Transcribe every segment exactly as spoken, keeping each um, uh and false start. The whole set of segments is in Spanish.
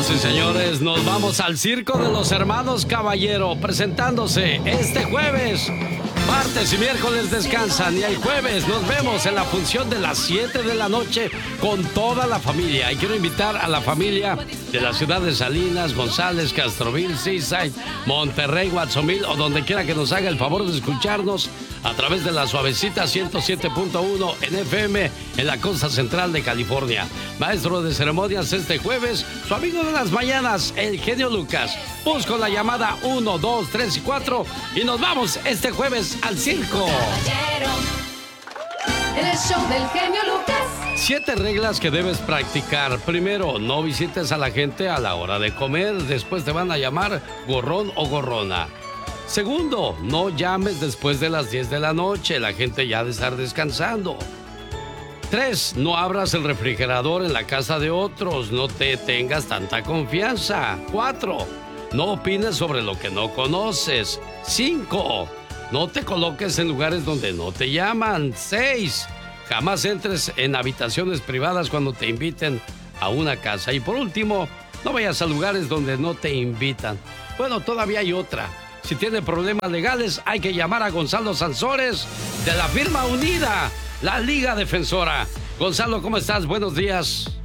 Señoras y señores, nos vamos al Circo de los Hermanos Caballero, presentándose este jueves. Martes y miércoles descansan y el jueves nos vemos en la función de las siete de la noche con toda la familia. Y quiero invitar a la familia de la ciudad de Salinas, González, Castroville, Seaside, Monterrey, Guatzomil o donde quiera que nos haga el favor de escucharnos a través de la suavecita ciento siete punto uno en F M en la costa central de California. Maestro de ceremonias este jueves, su amigo de las mañanas, el genio Lucas. Busco la llamada uno, dos, tres y cuatro y nos vamos este jueves al circo. En el show del genio Lucas. Siete reglas que debes practicar. Primero, no visites a la gente a la hora de comer. Después te van a llamar gorrón o gorrona. Segundo, no llames después de las diez de la noche. La gente ya ha de estar descansando. Tres, no abras el refrigerador en la casa de otros. No te tengas tanta confianza. Cuatro, no opines sobre lo que no conoces. Cinco, no te coloques en lugares donde no te llaman. Seis, jamás entres en habitaciones privadas cuando te inviten a una casa. Y por último, no vayas a lugares donde no te invitan. Bueno, todavía hay otra. Si tiene problemas legales, hay que llamar a Gonzalo Sansores de la firma Unida, la Liga Defensora. Gonzalo, ¿cómo estás? Buenos días.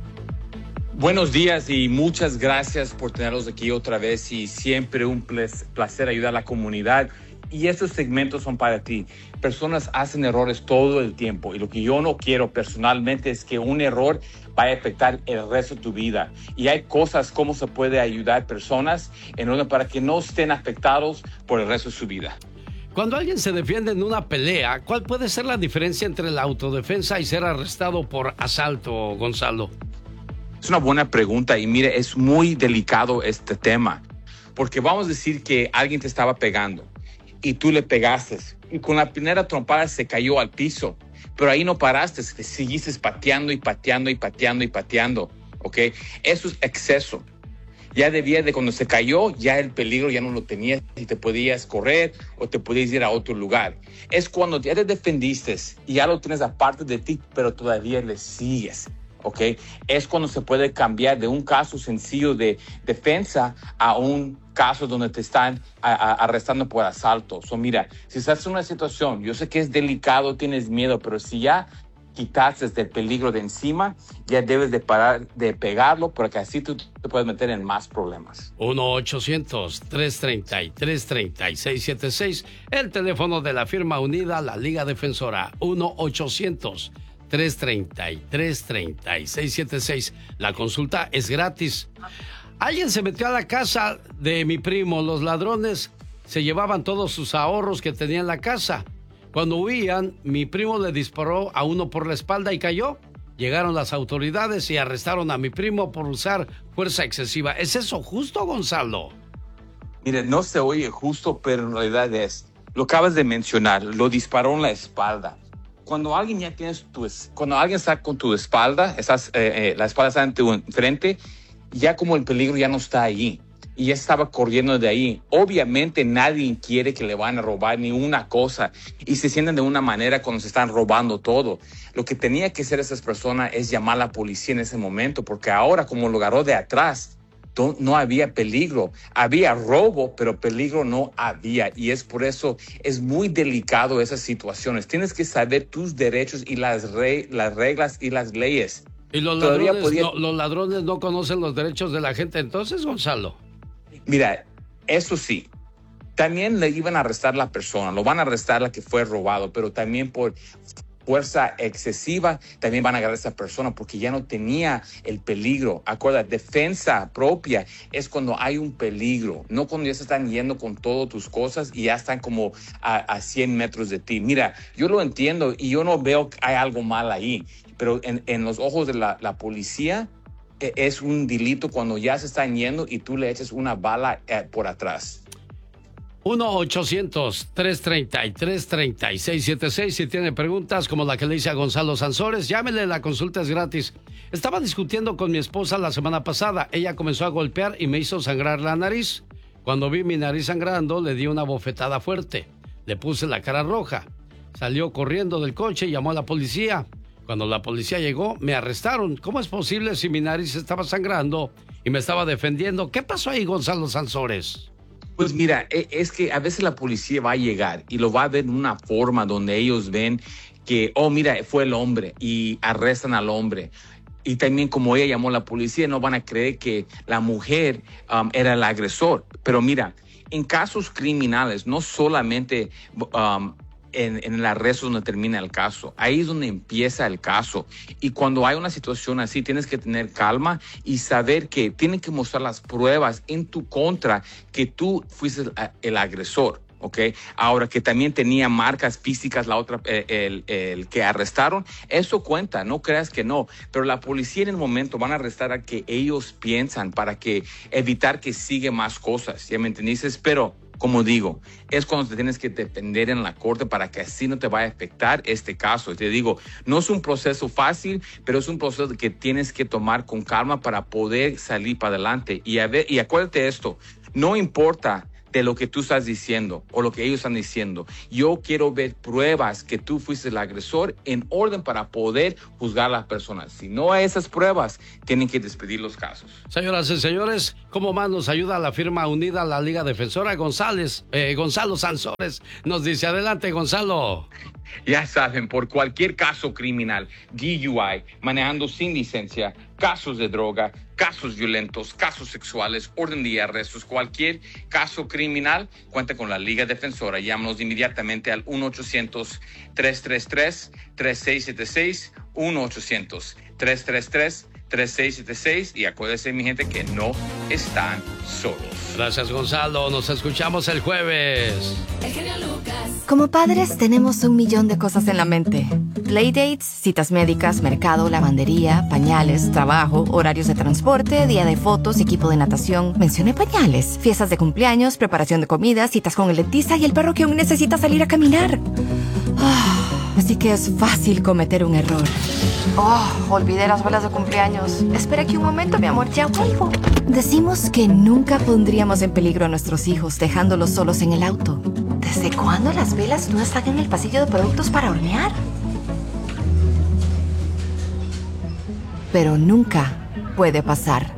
Buenos días y muchas gracias por tenerlos aquí otra vez y siempre un placer ayudar a la comunidad. Y estos segmentos son para ti. Personas hacen errores todo el tiempo y lo que yo no quiero personalmente es que un error vaya a afectar el resto de tu vida. Y hay cosas como se puede ayudar a personas en orden para que no estén afectados por el resto de su vida. Cuando alguien se defiende en una pelea, ¿cuál puede ser la diferencia entre la autodefensa y ser arrestado por asalto, Gonzalo? Es una buena pregunta y mire, es muy delicado este tema. Porque vamos a decir que alguien te estaba pegando y tú le pegaste y con la primera trompada se cayó al piso, pero ahí no paraste, seguiste pateando y pateando y pateando y pateando, ¿ok? Eso es exceso. Ya debía de cuando se cayó, ya el peligro ya no lo tenías y te podías correr o te podías ir a otro lugar. Es cuando ya te defendiste y ya lo tienes aparte de ti, pero todavía le sigues. ¿Ok? Es cuando se puede cambiar de un caso sencillo de defensa a un caso donde te están a, a, arrestando por asalto. So, mira, si estás en una situación, yo sé que es delicado, tienes miedo, pero si ya quitaste el peligro de encima, ya debes de parar de pegarlo porque así tú te puedes meter en más problemas. uno ochocientos, trescientos treinta y tres, treinta y seis setenta y seis, el teléfono de la firma Unida, la Liga Defensora, uno ochocientos, trescientos treinta y tres, treinta y seis setenta y seis. La consulta es gratis. Alguien se metió a la casa de mi primo. Los ladrones se llevaban todos sus ahorros que tenía en la casa. Cuando huían, mi primo le disparó a uno por la espalda y cayó. Llegaron las autoridades y arrestaron a mi primo por usar fuerza excesiva. ¿Es eso justo, Gonzalo? Mire, no se oye justo, pero en realidad es. Lo acabas de mencionar, lo disparó en la espalda. Cuando alguien ya tienes tu, cuando alguien está con tu espalda, estás, eh, eh, la espalda está en tu frente, ya como el peligro ya no está ahí y ya estaba corriendo de ahí. Obviamente nadie quiere que le van a robar ni una cosa y se sienten de una manera cuando se están robando todo. Lo que tenía que hacer esas personas es llamar a la policía en ese momento, porque ahora como lo agarró de atrás, no había peligro, había robo, pero peligro no había, y es por eso es muy delicado esas situaciones. Tienes que saber tus derechos y las, re, las reglas y las leyes. ¿Y los ladrones, podía... no, los ladrones no conocen los derechos de la gente entonces, Gonzalo? Mira, eso sí, también le iban a arrestar a la persona, lo van a arrestar la que fue robado, pero también por fuerza excesiva, también van a agarrar a esa persona porque ya no tenía el peligro. Acuérdate, defensa propia es cuando hay un peligro, no cuando ya se están yendo con todas tus cosas y ya están como a, a cien metros de ti. Mira, yo lo entiendo y yo no veo que hay algo mal ahí, pero en, en los ojos de la, la policía eh, es un delito cuando ya se están yendo y tú le echas una bala eh, por atrás. uno ochocientos, trescientos treinta y tres, treinta y seis setenta y seis. Si tiene preguntas como la que le hice a Gonzalo Sansores, llámele, la consulta es gratis. Estaba discutiendo con mi esposa la semana pasada. Ella comenzó a golpear y me hizo sangrar la nariz. Cuando vi mi nariz sangrando, le di una bofetada fuerte. Le puse la cara roja. Salió corriendo del coche y llamó a la policía. Cuando la policía llegó, me arrestaron. ¿Cómo es posible si mi nariz estaba sangrando y me estaba defendiendo. ¿Qué pasó ahí, Gonzalo Sansores? Pues mira, es que a veces la policía va a llegar y lo va a ver en una forma donde ellos ven que, oh, mira, fue el hombre y arrestan al hombre. Y también como ella llamó a la policía, no van a creer que la mujer um, era el agresor. Pero mira, en casos criminales, no solamente um, en, en el arresto donde termina el caso, ahí es donde empieza el caso. Y cuando hay una situación así, tienes que tener calma y saber que tienen que mostrar las pruebas en tu contra que tú fuiste el, el agresor. ¿Ok? Ahora que también tenía marcas físicas la otra, el, el, el que arrestaron, eso cuenta, no creas que no, pero la policía en el momento van a arrestar a que ellos piensan para que evitar que siga más cosas, ¿ya me entendiste? Pero como digo, es cuando te tienes que defender en la corte para que así no te vaya a afectar este caso. Y te digo, no es un proceso fácil, pero es un proceso que tienes que tomar con calma para poder salir para adelante. Y, a ver, y acuérdate esto, no importa de lo que tú estás diciendo o lo que ellos están diciendo. Yo quiero ver pruebas que tú fuiste el agresor en orden para poder juzgar a las personas. Si no hay esas pruebas, tienen que despedir los casos. Señoras y señores, ¿cómo más nos ayuda la firma unida a la Liga Defensora? González, eh, Gonzalo Sansores nos dice, adelante, Gonzalo. Ya saben, por cualquier caso criminal, D U I, manejando sin licencia, casos de droga, casos violentos, casos sexuales, orden de arrestos, cualquier caso criminal, cuenta con la Liga Defensora. Llámanos inmediatamente al uno ochocientos, tres tres tres, tres seis siete seis, uno ochocientos, tres tres tres, tres seis siete seis y acuérdense, mi gente, que no están solos. Gracias, Gonzalo. Nos escuchamos el jueves. El genio Lucas. Como padres tenemos un millón de cosas en la mente. Playdates, citas médicas, mercado, lavandería, pañales, trabajo, horarios de transporte, día de fotos, equipo de natación. Mencioné pañales, fiestas de cumpleaños, preparación de comida, citas con el dentista y el perro que aún necesita salir a caminar. Ah, así que es fácil cometer un error. Oh, olvidé las velas de cumpleaños. Espera aquí un momento, mi amor, ya vuelvo. Decimos que nunca pondríamos en peligro a nuestros hijos dejándolos solos en el auto. ¿Desde cuándo las velas no están en el pasillo de productos para hornear? Pero nunca puede pasar.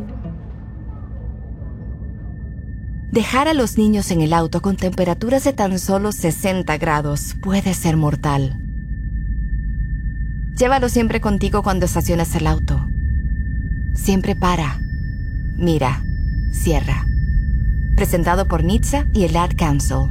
Dejar a los niños en el auto con temperaturas de tan solo sesenta grados puede ser mortal. Llévalo siempre contigo cuando estaciones el auto. Siempre para, mira, cierra. Presentado por N H T S A y el Ad Council.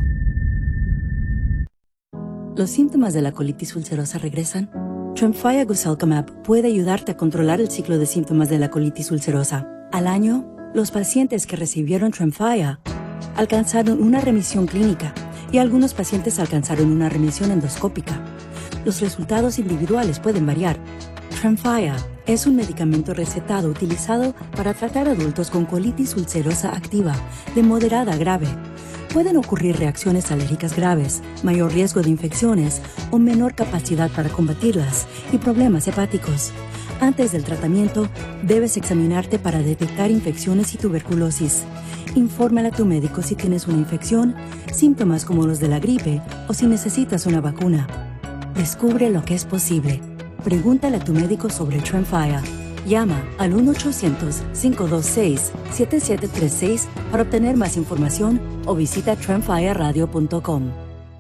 ¿Los síntomas de la colitis ulcerosa regresan? Tremfya Guselkumab puede ayudarte a controlar el ciclo de síntomas de la colitis ulcerosa. Al año, los pacientes que recibieron Tremfya alcanzaron una remisión clínica y algunos pacientes alcanzaron una remisión endoscópica. Los resultados individuales pueden variar. Tremfya es un medicamento recetado utilizado para tratar adultos con colitis ulcerosa activa de moderada a grave. Pueden ocurrir reacciones alérgicas graves, mayor riesgo de infecciones o menor capacidad para combatirlas y problemas hepáticos. Antes del tratamiento, debes examinarte para detectar infecciones y tuberculosis. Infórmale a tu médico si tienes una infección, síntomas como los de la gripe o si necesitas una vacuna. Descubre lo que es posible. Pregúntale a tu médico sobre Tremfya. Llama al uno ochocientos, cinco dos seis, siete siete tres seis para obtener más información o visita tremfya radio punto com.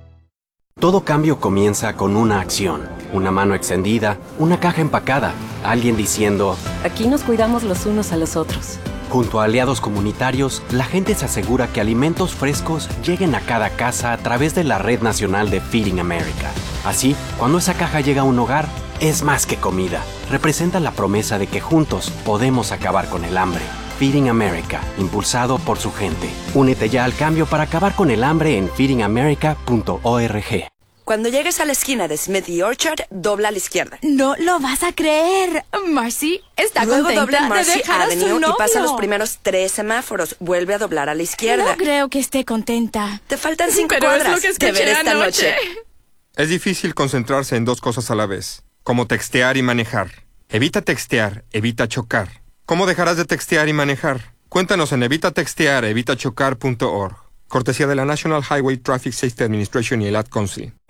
Todo cambio comienza con una acción. Una mano extendida, una caja empacada, alguien diciendo: aquí nos cuidamos los unos a los otros. Junto a aliados comunitarios, la gente se asegura que alimentos frescos lleguen a cada casa a través de la Red Nacional de Feeding America. Así, cuando esa caja llega a un hogar, es más que comida. Representa la promesa de que juntos podemos acabar con el hambre. Feeding America, impulsado por su gente. Únete ya al cambio para acabar con el hambre en feeding america punto org. Cuando llegues a la esquina de Smith y Orchard, dobla a la izquierda. No lo vas a creer. Marcy está Luego contenta dobla en Marcy de dejar a su Avenue novio. y pasa los primeros tres semáforos. Vuelve a doblar a la izquierda. No creo que esté contenta. Te faltan cinco Pero cuadras. es lo que escuché Te veré esta anoche. noche. Es difícil concentrarse en dos cosas a la vez, como textear y manejar. Evita textear, evita chocar. ¿Cómo dejarás de textear y manejar? Cuéntanos en evita textear evita chocar punto org. Cortesía de la National Highway Traffic Safety Administration y el Ad Council.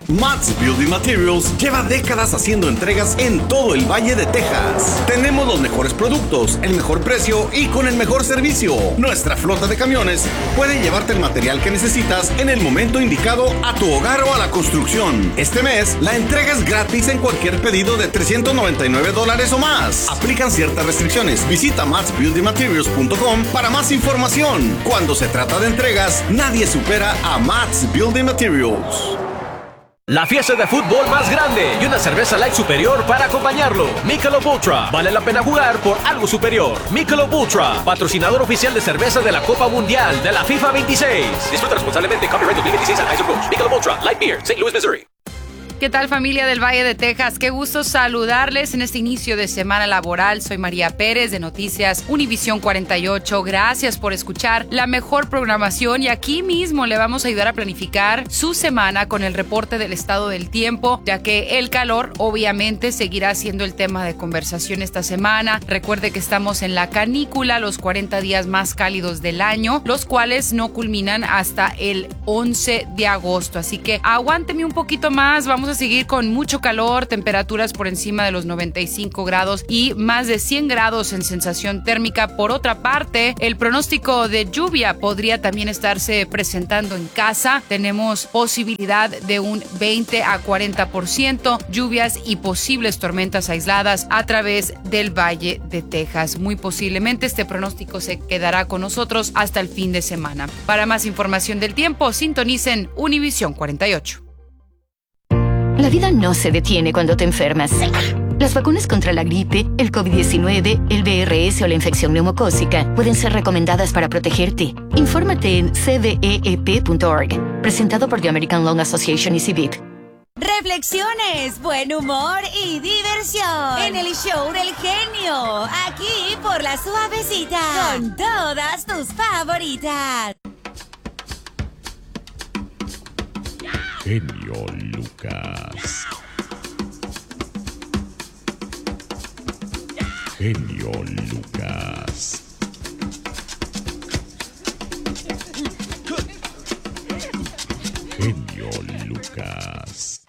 Matt's Building Materials lleva décadas haciendo entregas en todo el Valle de Texas. Tenemos los mejores productos, el mejor precio y con el mejor servicio. Nuestra flota de camiones puede llevarte el material que necesitas en el momento indicado a tu hogar o a la construcción. Este mes, la entrega es gratis en cualquier pedido de trescientos noventa y nueve dólares o más. Aplican ciertas restricciones. Visita matts building materials punto com para más información. Cuando se trata de entregas, nadie supera a Matt's Building Materials. La fiesta de fútbol más grande y una cerveza light superior para acompañarlo. Michelob Ultra. Vale la pena jugar por algo superior. Michelob Ultra, patrocinador oficial de cerveza de la Copa Mundial de la FIFA veintiséis. Disfruta responsablemente. Copyright dos mil veintiséis Anheuser-Busch. Michelob Ultra Light Beer, Saint Louis, Missouri. ¿Qué tal, familia del Valle de Texas? Qué gusto saludarles en este inicio de semana laboral. Soy María Pérez de Noticias Univisión cuarenta y ocho. Gracias por escuchar la mejor programación y aquí mismo le vamos a ayudar a planificar su semana con el reporte del estado del tiempo, ya que el calor obviamente seguirá siendo el tema de conversación esta semana. Recuerde que estamos en la canícula, los cuarenta días más cálidos del año, los cuales no culminan hasta el once de agosto. Así que aguánteme un poquito más, vamos a seguir con mucho calor, temperaturas por encima de los noventa y cinco grados y más de cien grados en sensación térmica. Por otra parte, el pronóstico de lluvia podría también estarse presentando en casa. Tenemos posibilidad de un veinte a cuarenta por ciento, lluvias y posibles tormentas aisladas a través del Valle de Texas. Muy posiblemente este pronóstico se quedará con nosotros hasta el fin de semana. Para más información del tiempo, sintonicen Univisión cuarenta y ocho. La vida no se detiene cuando te enfermas. Las vacunas contra la gripe, el COVID diecinueve, el V R S o la infección neumocócica pueden ser recomendadas para protegerte. Infórmate en c v e e p punto org. Presentado por The American Lung Association y C B I P. Reflexiones, buen humor y diversión en el show del genio. Aquí por La Suavecita. Con todas tus favoritas. Genio Lucas. Genio Lucas. Genio Lucas.